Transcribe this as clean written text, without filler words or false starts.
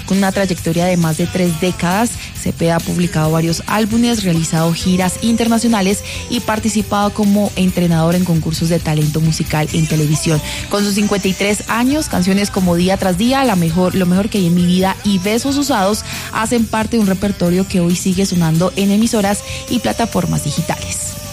Con una trayectoria de más de 3 décadas, Cepeda ha publicado varios álbumes, realizado giras internacionales y participado como entrenador en concursos de talento musical en televisión. Con sus 53 años, canciones como Día tras Día, Lo mejor que hay en mi vida y Besos usados hacen parte de un repertorio que hoy sigue sonando en emisoras y plataformas digitales.